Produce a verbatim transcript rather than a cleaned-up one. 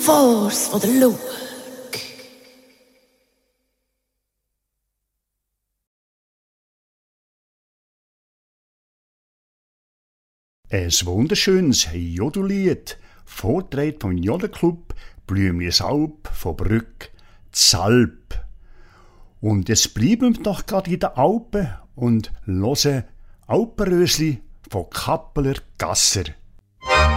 Force for the look. Ein wunderschönes Jodellied, vorgetragen vom Jodelclub Blümlisalp von Brügg, Zalp. Und jetzt bleiben wir doch gerade in den Alpen und hören Alpenrösli von Kappeler Gasser.